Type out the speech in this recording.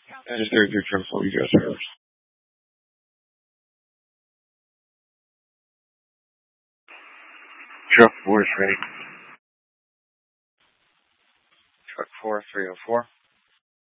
That is 33 truck full, you guys service. Truck 4 is ready. Truck 4, 304.